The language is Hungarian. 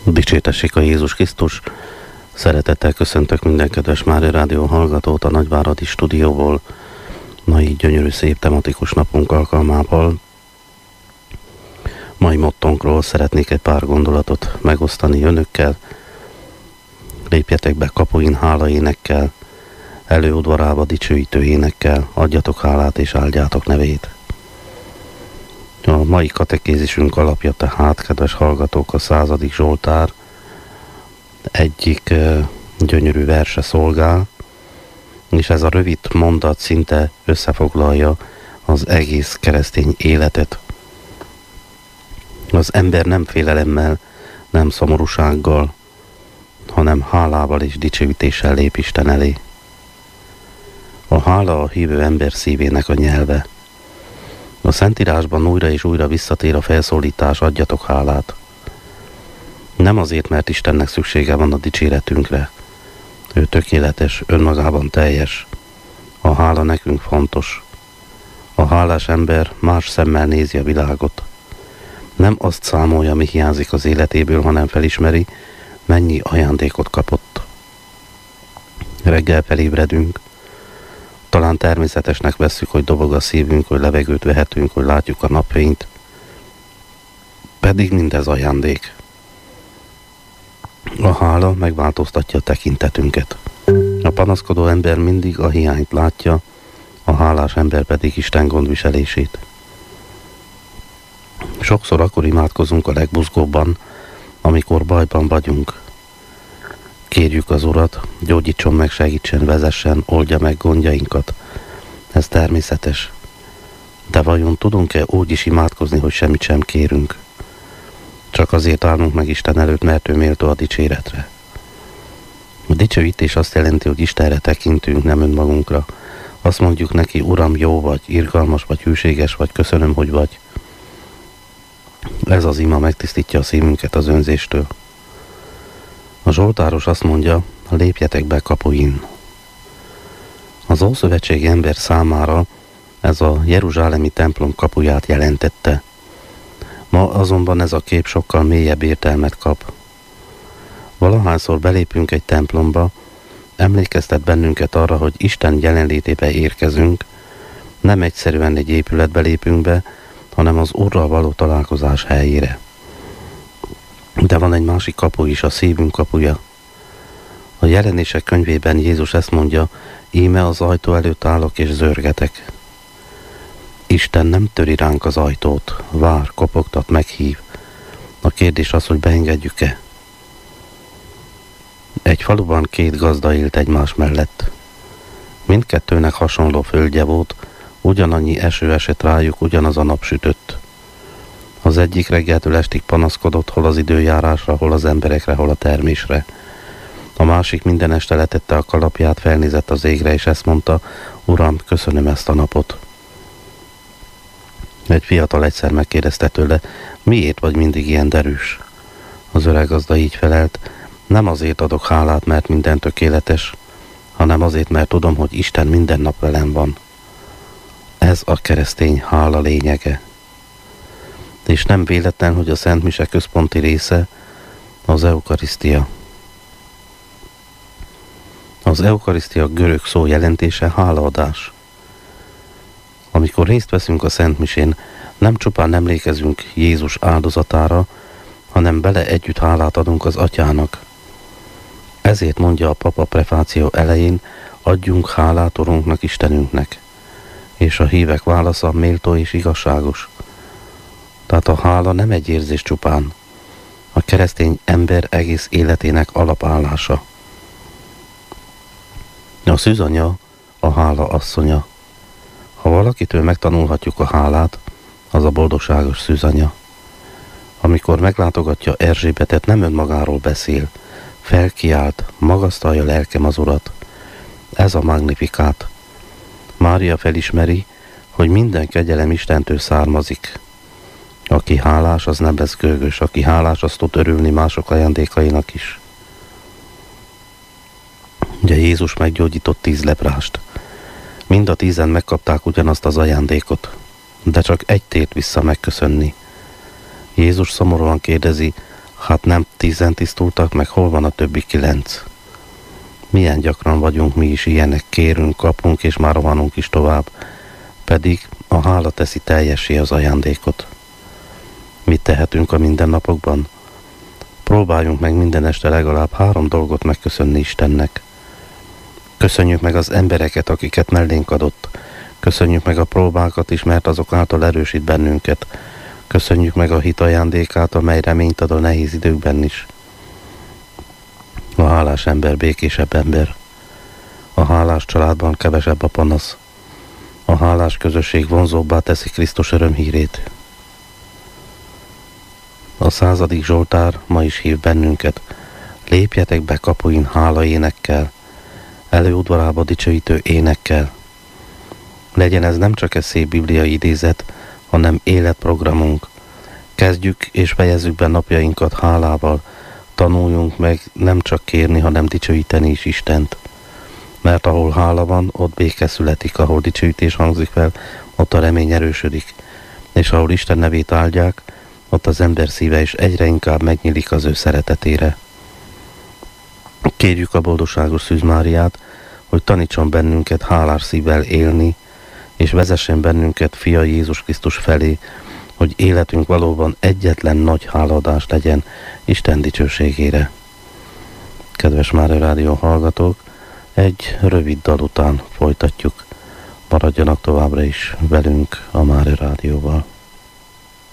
Dicsértessék a Jézus Krisztus! Szeretettel köszöntök minden kedves Mária Rádió hallgatót a Nagyváradi stúdióból, mai gyönyörű szép tematikus napunk alkalmával. Mai mottónkról szeretnék egy pár gondolatot megosztani önökkel. Lépjetek be kapuin hálaénekkel, előudvarába dicsőítő énekkel, adjatok hálát és áldjátok nevét. A mai katekézisünk alapja tehát, kedves hallgatók, a 100. Zsoltár egyik gyönyörű verse szolgál, és ez a rövid mondat szinte összefoglalja az egész keresztény életet. Az ember nem félelemmel, nem szomorúsággal, hanem hálával és dicsőítéssel lép Isten elé. A hála a hívő ember szívének a nyelve. A Szentírásban újra és újra visszatér a felszólítás, adjatok hálát. Nem azért, mert Istennek szüksége van a dicséretünkre. Ő tökéletes, önmagában teljes. A hála nekünk fontos. A hálás ember más szemmel nézi a világot. Nem azt számolja, mi hiányzik az életéből, hanem felismeri, mennyi ajándékot kapott. Reggel felébredünk. Talán természetesnek vesszük, hogy dobog a szívünk, hogy levegőt vehetünk, hogy látjuk a napfényt. Pedig mindez ajándék. A hála megváltoztatja a tekintetünket. A panaszkodó ember mindig a hiányt látja, a hálás ember pedig Isten gondviselését. Sokszor akkor imádkozunk a legbuzgóbban, amikor bajban vagyunk. Kérjük az Urat, gyógyítson meg, segítsen, vezessen, oldja meg gondjainkat. Ez természetes. De vajon tudunk-e úgy is imádkozni, hogy semmit sem kérünk? Csak azért állunk meg Isten előtt, mert ő méltó a dicséretre. A dicsőítés azt jelenti, hogy Istenre tekintünk, nem önmagunkra. Azt mondjuk neki, Uram, jó vagy, irgalmas vagy, hűséges vagy, köszönöm, hogy vagy. Ez az ima megtisztítja a szívünket az önzéstől. A zsoltáros azt mondja, lépjetek be kapuin. Az ószövetségi ember számára ez a jeruzsálemi templom kapuját jelentette. Ma azonban ez a kép sokkal mélyebb értelmet kap. Valahányszor belépünk egy templomba, emlékeztet bennünket arra, hogy Isten jelenlétébe érkezünk, nem egyszerűen egy épületbe lépünk be, hanem az Úrral való találkozás helyére. De van egy másik kapu is, a szívünk kapuja. A Jelenések könyvében Jézus ezt mondja, íme az ajtó előtt állok és zörgetek. Isten nem töri ránk az ajtót, vár, kopogtat, meghív. A kérdés az, hogy beengedjük-e. Egy faluban 2 gazda élt egymás mellett. Mindkettőnek hasonló földje volt, ugyanannyi eső esett rájuk, ugyanaz a nap sütött. Az egyik reggeltől estig panaszkodott, hol az időjárásra, hol az emberekre, hol a termésre. A másik minden este letette a kalapját, felnézett az égre, és ezt mondta, Uram, köszönöm ezt a napot. Egy fiatal egyszer megkérdezte tőle, miért vagy mindig ilyen derűs? Az öreg gazda így felelt, nem azért adok hálát, mert minden tökéletes, hanem azért, mert tudom, hogy Isten minden nap velem van. Ez a keresztény hála lényege. És nem véletlen, hogy a Szent Mise központi része az eukarisztia. Az eukarisztia görög szó jelentése hálaadás. Amikor részt veszünk a Szent Misén, nem csupán emlékezünk Jézus áldozatára, hanem bele együtt hálát adunk az Atyának. Ezért mondja a papa prefáció elején, adjunk hálát Urunknak, Istenünknek. És a hívek válasza méltó és igazságos. Tehát a hála nem egy érzés csupán. A keresztény ember egész életének alapállása. A szűzanya a hála asszonya. Ha valakitől megtanulhatjuk a hálát, az a boldogságos szűzanya. Amikor meglátogatja Erzsébetet, nem önmagáról beszél, felkiált, magasztalja lelkem az Urat. Ez a magnifikát. Mária felismeri, hogy minden kegyelem Istentől származik. Aki hálás, az nem lesz gőgös, aki hálás, az tud örülni mások ajándékainak is. Ugye Jézus meggyógyított 10 leprást. Mind a 10-en megkapták ugyanazt az ajándékot, de csak egy tért vissza megköszönni. Jézus szomorúan kérdezi, Hát nem 10 tisztultak, meg hol van a többi 9? Milyen gyakran vagyunk mi is ilyenek, kérünk, kapunk, és már rohanunk is tovább. Pedig a hála teszi teljessé az ajándékot. Mit tehetünk a mindennapokban? Próbáljunk meg minden este legalább 3 dolgot megköszönni Istennek. Köszönjük meg az embereket, akiket mellénk adott. Köszönjük meg a próbákat is, mert azok által erősít bennünket. Köszönjük meg a hit ajándékát, amely reményt ad a nehéz időkben is. A hálás ember békésebb ember. A hálás családban kevesebb a panasz. A hálás közösség vonzóbbá teszi Krisztus örömhírét. A 100. Zsoltár ma is hív bennünket. Lépjetek be kapuin hála énekkel, előudvarába dicsőítő énekkel. Legyen ez nem csak egy szép bibliai idézet, hanem életprogramunk. Kezdjük és fejezzük be napjainkat hálával, tanuljunk meg nem csak kérni, hanem dicsőíteni is Istent. Mert ahol hála van, ott béke születik, ahol dicsőítés hangzik fel, ott a remény erősödik. És ahol Isten nevét áldják, ott az ember szíve is egyre inkább megnyílik az ő szeretetére. Kérjük a boldogságos Szűz Máriát, hogy tanítson bennünket hálás szívvel élni, és vezessen bennünket Fia Jézus Krisztus felé, hogy életünk valóban egyetlen nagy hálaadás legyen Isten dicsőségére. Kedves Mária Rádió hallgatók, egy rövid dal után folytatjuk. Maradjanak továbbra is velünk a Mária Rádióval.